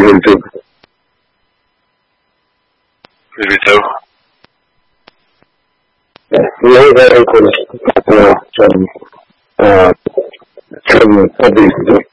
into. Maybe so. We always have some public